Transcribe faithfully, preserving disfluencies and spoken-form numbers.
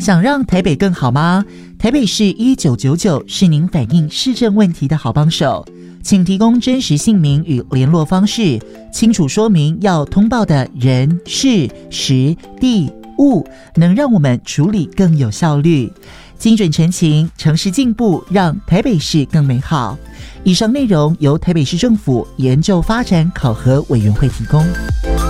想让台北更好吗？台北市一九九九是您反映市政问题的好帮手，请提供真实姓名与联络方式，清楚说明要通报的人、事、时、地、物，能让我们处理更有效率。精准陈情，城市进步，让台北市更美好。以上内容由台北市政府研究发展考核委员会提供。